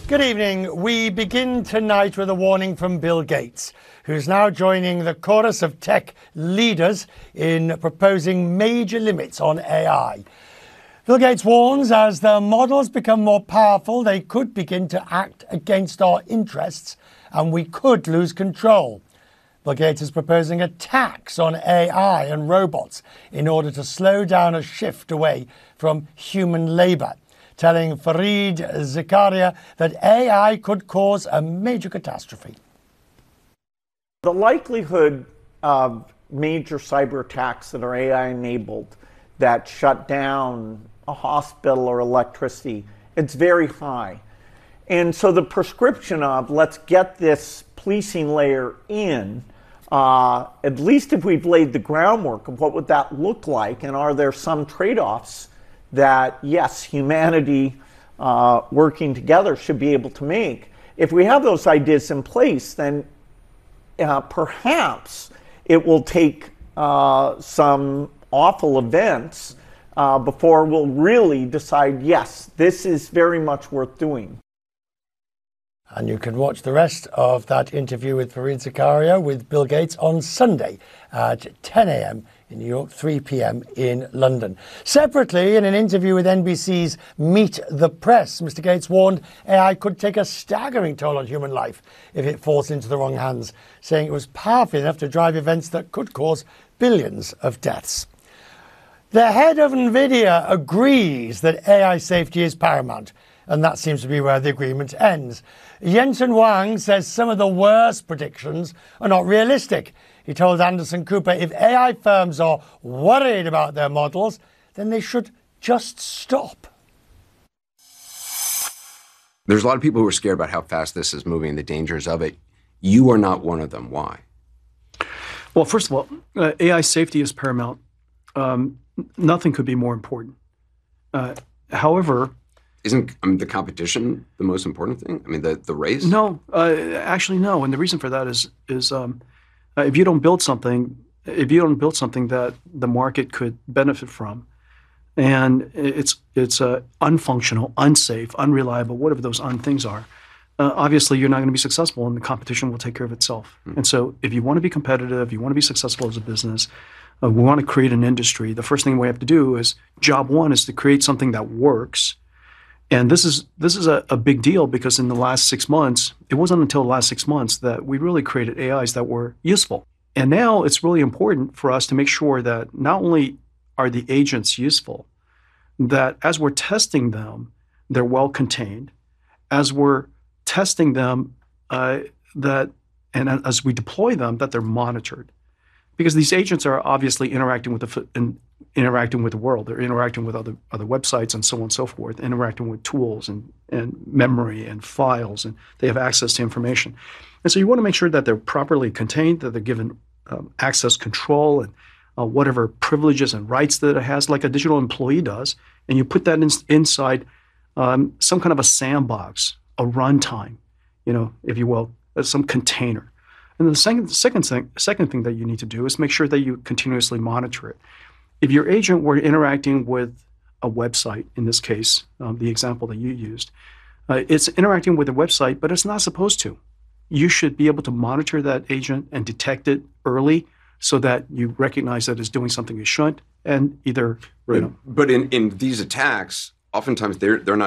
Good evening. We begin tonight with a warning from Bill Gates, who's now joining the chorus of tech leaders in proposing major limits on AI. Bill Gates warns as the models become more powerful, they could begin to act against our interests and we could lose control. Bill Gates is proposing a tax on AI and robots in order to slow down a shift away from human labour, telling Fareed Zakaria that AI could cause a major catastrophe. The likelihood of major cyber attacks that are AI-enabled that shut down a hospital or electricity, it's very high. And so the prescription of let's get this policing layer in, at least if we've laid the groundwork of what would that look like, and are there some trade-offs that, yes, humanity working together should be able to make. If we have those ideas in place, then perhaps it will take some awful events before we'll really decide, yes, this is very much worth doing. And you can watch the rest of that interview with Fareed Zakaria with Bill Gates on Sunday at 10 a.m. in New York, 3 p.m. in London. Separately, in an interview with NBC's Meet the Press, Mr. Gates warned AI could take a staggering toll on human life if it falls into the wrong hands, saying it was powerful enough to drive events that could cause billions of deaths. The head of NVIDIA agrees that AI safety is paramount, and that seems to be where the agreement ends. Jensen Huang says some of the worst predictions are not realistic. He told Anderson Cooper if AI firms are worried about their models, then they should just stop. There's a lot of people who are scared about how fast this is moving and the dangers of it. You are not one of them. Why? Well, first of all, AI safety is paramount. Nothing could be more important. However, isn't the competition the most important thing? I mean, the race? No, actually no. And the reason for that is if you don't build something that the market could benefit from, and it's unfunctional, unsafe, unreliable, whatever those things are, obviously you're not going to be successful, and the competition will take care of itself. And so, if you want to be competitive, you want to be successful as a business, we want to create an industry. The first thing we have to do is job one is to create something that works. And this is a big deal because in the last 6 months, it wasn't until the last 6 months that we really created AIs that were useful. And now it's really important for us to make sure that not only are the agents useful, that as we're testing them, they're well contained. As we're testing them, and as we deploy them, that they're monitored. Because these agents are obviously interacting with the world. They're interacting with other websites and so on and so forth, interacting with tools and memory and files, and they have access to information. And so you want to make sure that they're properly contained, that they're given access control and whatever privileges and rights that it has, like a digital employee does, and you put that inside some kind of a sandbox, a runtime, if you will, some container. And the second thing that you need to do is make sure that you continuously monitor it. If your agent were interacting with a website, in this case, the example that you used, it's interacting with a website, but it's not supposed to. You should be able to monitor that agent and detect it early so that you recognize that it's doing something it shouldn't, and either, Right. But in these attacks, oftentimes they're not